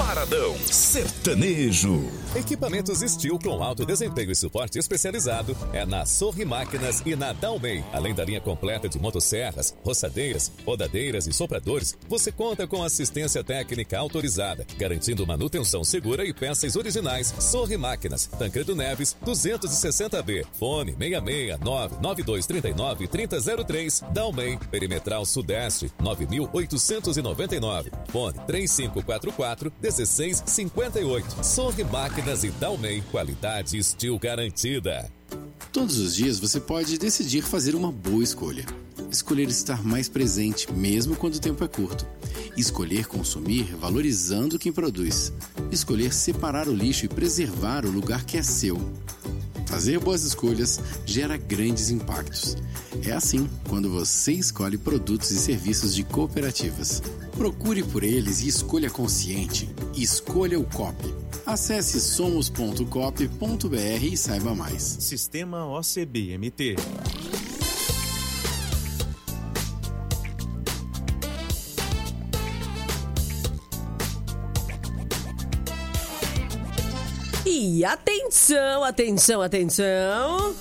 Paradão Sertanejo. Equipamentos Steel com alto desempenho e suporte especializado é na Sorri Máquinas e na Dalmei. Além da linha completa de motosserras, roçadeiras, rodadeiras e sopradores, você conta com assistência técnica autorizada, garantindo manutenção segura e peças originais. Sorri Máquinas, Tancredo Neves, 260B. Fone 669-9239-3003. Dalmei, Perimetral Sudeste, 9899. Fone 3544-1658. Sorri Máquinas e Dalmei, qualidade Steel garantida. Todos os dias você pode decidir fazer uma boa escolha. Escolher estar mais presente, mesmo quando o tempo é curto. Escolher consumir valorizando quem produz. Escolher separar o lixo e preservar o lugar que é seu. Fazer boas escolhas gera grandes impactos. É assim quando você escolhe produtos e serviços de cooperativas. Procure por eles e escolha consciente. Escolha o COP. Acesse somos.cop.br e saiba mais. Sistema OCB-MT. E atenção, atenção, atenção.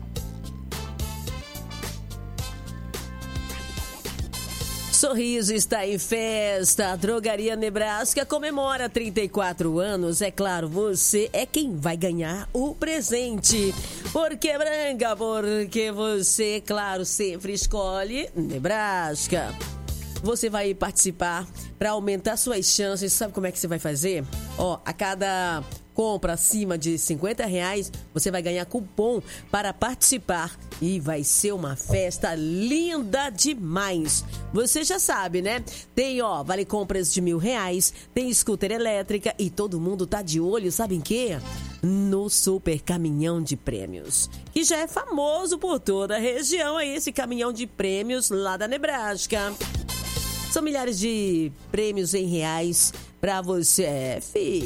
Sorriso está em festa. A Drogaria Nebraska comemora 34 anos. É claro, você é quem vai ganhar o presente. Por que Branca? Porque você, claro, sempre escolhe Nebraska. Você vai participar para aumentar suas chances. Sabe como é que você vai fazer? A cada compra acima de R$50, você vai ganhar cupom para participar e vai ser uma festa linda demais. Você já sabe, né? Tem, vale compras de R$1.000, tem scooter elétrica e todo mundo tá de olho, sabe em quê? No Super Caminhão de Prêmios, que já é famoso por toda a região, aí esse caminhão de prêmios lá da Nebraska. São milhares de prêmios em reais pra você,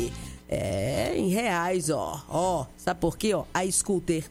em reais, sabe por quê? A scooter,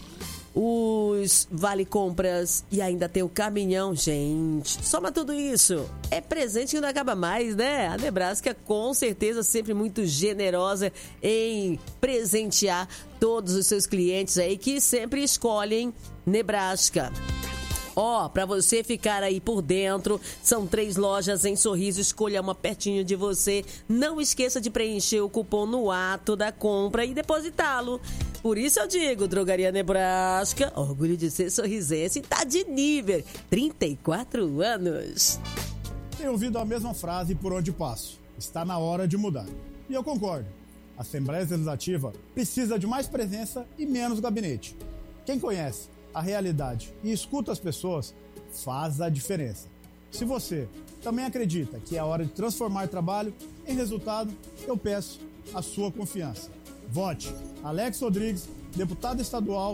os vale compras e ainda tem o caminhão, gente. Soma tudo isso, é presente que não acaba mais, né? A Nebraska com certeza sempre muito generosa em presentear todos os seus clientes aí que sempre escolhem Nebraska. Para você ficar aí por dentro, são 3 lojas em Sorriso, escolha uma pertinho de você. Não esqueça de preencher o cupom no ato da compra e depositá-lo. Por isso eu digo, Drogaria Nebraska, orgulho de ser sorrisense, tá de nível, 34 anos. Tenho ouvido a mesma frase por onde passo, está na hora de mudar. E eu concordo, a Assembleia Legislativa precisa de mais presença e menos gabinete. Quem conhece a realidade e escuta as pessoas, faz a diferença. Se você também acredita que é a hora de transformar trabalho em resultado, eu peço a sua confiança. Vote Alex Rodrigues, deputado estadual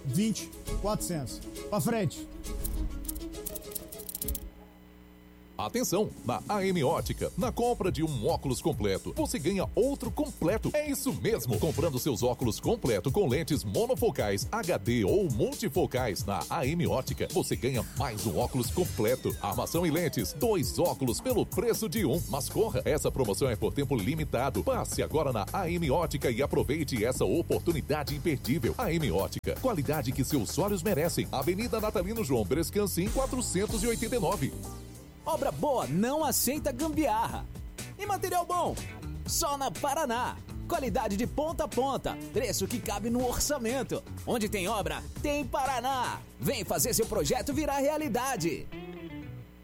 20400. Pra frente! Atenção! Na AM Ótica, na compra de um óculos completo, você ganha outro completo. É isso mesmo! Comprando seus óculos completo com lentes monofocais, HD ou multifocais na AM Ótica, você ganha mais um óculos completo. Armação e lentes, 2 óculos pelo preço de 1. Mas corra, essa promoção é por tempo limitado. Passe agora na AM Ótica e aproveite essa oportunidade imperdível. AM Ótica, qualidade que seus olhos merecem. Avenida Natalino João Brescancin, 489. Obra boa não aceita gambiarra. E material bom? Só na Paraná. Qualidade de ponta a ponta. Preço que cabe no orçamento. Onde tem obra, tem Paraná. Vem fazer seu projeto virar realidade.